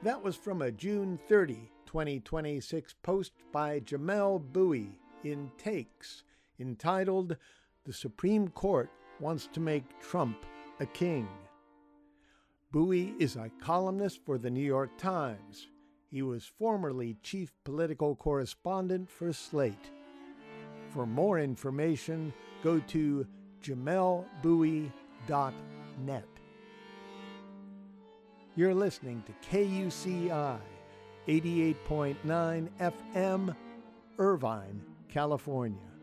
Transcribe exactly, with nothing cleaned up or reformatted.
That was from a June thirtieth, twenty twenty-six post by Jamelle Bouie in Takes, entitled "The Supreme Court Wants to Make Trump a King." Bouie is a columnist for the New York Times. He was formerly chief political correspondent for Slate. For more information, go to jamelle bouie dot net. You're listening to K U C I, eighty-eight point nine F M, Irvine, California.